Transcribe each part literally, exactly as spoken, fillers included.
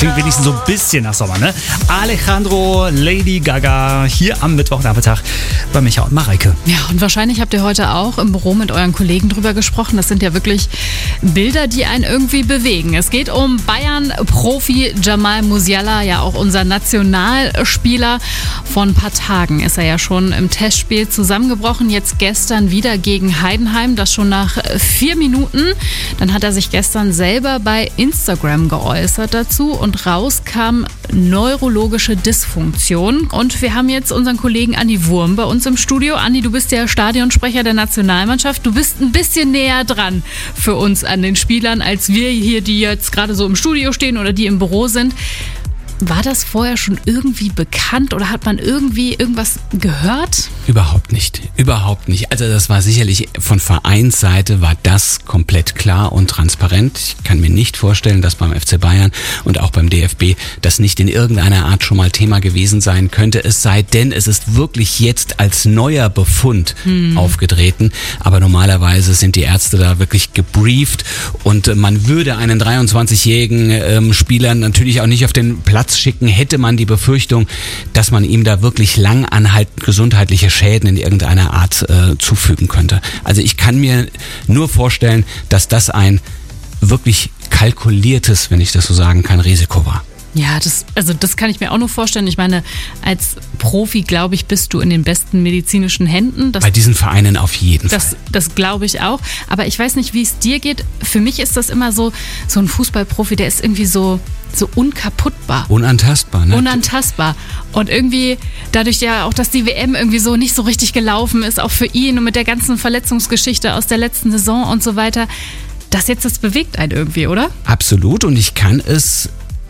Klingt wenigstens so ein bisschen nach Sommer, ne? Alejandro, Lady Gaga, hier am Mittwochnachmittag bei Micha und Mareike. Ja, und wahrscheinlich habt ihr heute auch im Büro mit euren Kollegen drüber gesprochen. Das sind ja wirklich Bilder, die einen irgendwie bewegen. Es geht um Bayern-Profi Jamal Musiala, ja auch unser Nationalspieler. Vor ein paar Tagen ist er ja schon im Testspiel zusammengebrochen. Jetzt gestern wieder gegen Heidenheim, das schon nach vier Minuten. Dann hat er sich gestern selber bei Instagram geäußert dazu und raus kam neurologische Dysfunktion. Und wir haben jetzt unseren Kollegen Andi Wurm bei uns im Studio. Andi, du bist der Stadionsprecher der Nationalmannschaft. Du bist ein bisschen näher dran für uns an den Spielern, als wir hier, die jetzt gerade so im Studio stehen oder die im Büro sind. War das vorher schon irgendwie bekannt oder hat man irgendwie irgendwas gehört? Überhaupt nicht. Überhaupt nicht. Also das war sicherlich von Vereinsseite war das komplett klar und transparent. Ich kann mir nicht vorstellen, dass beim F C Bayern und auch beim D F B das nicht in irgendeiner Art schon mal Thema gewesen sein könnte. Es sei denn, es ist wirklich jetzt als neuer Befund hm. aufgetreten. Aber normalerweise sind die Ärzte da wirklich gebrieft und man würde einen dreiundzwanzigjährigen ähm, Spieler natürlich auch nicht auf den Platz schicken, hätte man die Befürchtung, dass man ihm da wirklich lang anhaltend gesundheitliche Schäden in irgendeiner Art äh, zufügen könnte. Also ich kann mir nur vorstellen, dass das ein wirklich kalkuliertes, wenn ich das so sagen kann, Risiko war. Ja, das, also das kann ich mir auch nur vorstellen. Ich meine, als Profi, glaube ich, bist du in den besten medizinischen Händen. Das, Bei diesen Vereinen auf jeden das, Fall. Das glaube ich auch. Aber ich weiß nicht, wie es dir geht. Für mich ist das immer so, so ein Fußballprofi, der ist irgendwie so, so unkaputtbar. Unantastbar, ne? Unantastbar. Und irgendwie, dadurch ja auch, dass die W M irgendwie so nicht so richtig gelaufen ist, auch für ihn und mit der ganzen Verletzungsgeschichte aus der letzten Saison und so weiter, das jetzt, das bewegt einen irgendwie, oder? Absolut. Und ich kann es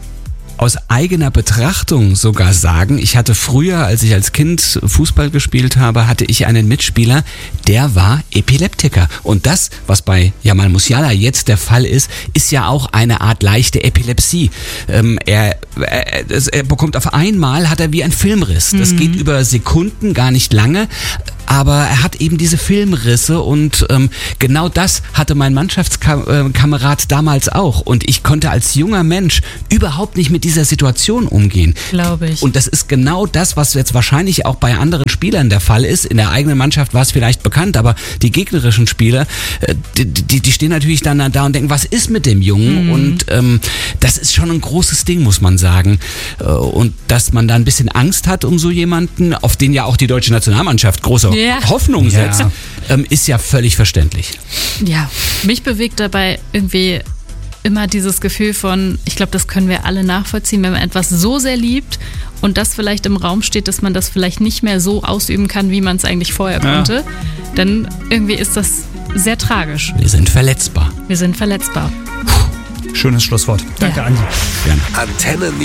aus eigener Betrachtung sogar sagen, ich hatte früher, als ich als Kind Fußball gespielt habe, hatte ich einen Mitspieler, der war Epileptiker. Und das, was bei Jamal Musiala jetzt der Fall ist, ist ja auch eine Art leichte Epilepsie. Ähm, er, er, er bekommt auf einmal, hat er wie ein Filmriss. Das mhm. geht über Sekunden, gar nicht lange. Aber er hat eben diese Filmrisse und ähm, genau das hatte mein Mannschaftskamerad damals auch. Und ich konnte als junger Mensch überhaupt nicht mit dieser Situation umgehen. Glaube ich. Und das ist genau das, was jetzt wahrscheinlich auch bei anderen Spielern der Fall ist. In der eigenen Mannschaft war es vielleicht bekannt, aber die gegnerischen Spieler, äh, die, die, die stehen natürlich dann da und denken, was ist mit dem Jungen? Mhm. Und ähm, das ist schon ein großes Ding, muss man sagen. Äh, und dass man da ein bisschen Angst hat um so jemanden, auf den ja auch die deutsche Nationalmannschaft große ja. Hoffnung setzt, ja. Ähm, ist ja völlig verständlich. Ja, mich bewegt dabei irgendwie immer dieses Gefühl von, ich glaube, das können wir alle nachvollziehen, wenn man etwas so sehr liebt und das vielleicht im Raum steht, dass man das vielleicht nicht mehr so ausüben kann, wie man es eigentlich vorher ja. konnte, dann irgendwie ist das sehr tragisch. Wir sind verletzbar. Wir sind verletzbar. Schönes Schlusswort. Danke, ja. Andi. Gerne. Antenne